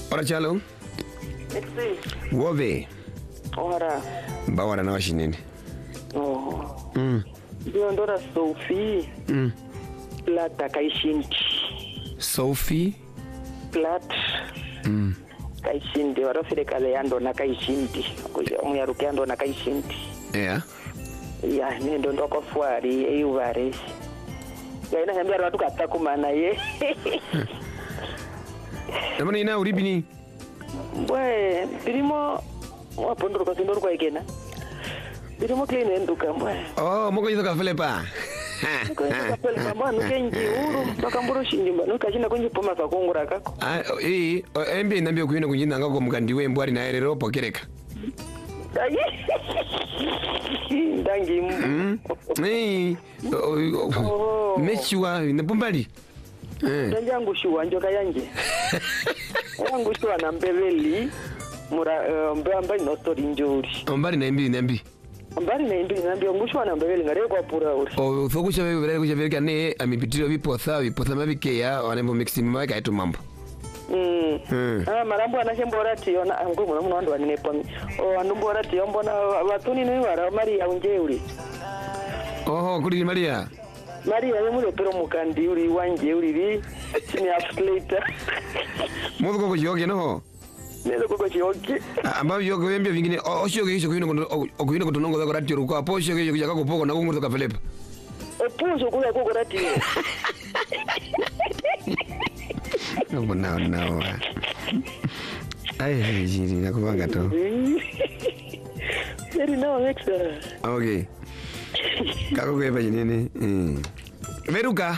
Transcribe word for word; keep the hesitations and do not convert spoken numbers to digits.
Ora chalo. Esi. Wove. Ora. Bawara na washinini. Oh. Mm. Ndio ndora Sophie. Mm. Plata kaishinti. Sophie. Plat. Mm. Kaishinti warafire kale yando na kaishinti. Kuja muyaruke yando na kaishinti. Yeah. Ya, ni ndo ndoko fuari eyuvares. Ya ina hambia watu katakumana ye. Namani ina uribini. Bwe, birimo wapondoro kwa sindoro kwa ikena. Birimo kline nduka mbwe. Oh, moko yizo kafele pa. Ko yizo kafele pa mbwa nukenji uru bakamburo shinjimba nukashina kunji poma kakungura kako. Ah, eh, embe nambia kuyina kunjina ngako mukandiwe mbwari na erero pokereka. Ayi. Dangi mbu. Mm. Eh. Meshwa na bombali. Eh. Dangi yangu shuwa njoka yanje. Yangu shuwa na mbeveli mura mbamba ino story njuri. Mbali na imbi na imbi. Mbali na imbi na imbi ngushwa na mbeveli ngare kwa pura uri. Oh, fokusha wewe vile kusha vile kane amipitiro vipotha vipotha mabike ya wanembo maximum waka etu mambo. Mm. Mm. Ah, marambo anashembora tiyo na ngo mwana mwana ndo anepo. Oh, andumbora tiyo mbona batuni ni wara Maria unje uri. Oh, kuri Maria. Maria yemule pero mukandi uri wanje uri ri. Sini aflater. Mudo koko yoke no. Nelo koko yoke. Amba yoke wembia vingine oshoke hicho kuino okuino kutonongo za korati ruko apo shoke hicho kujaka kupoko na kungu za Philip. Opuzo kula koko rati. No, no, no. Ay, jiri nakubanga to. Very no, Alexa. Okay. Kako kwepa nini? Mm. Veruka.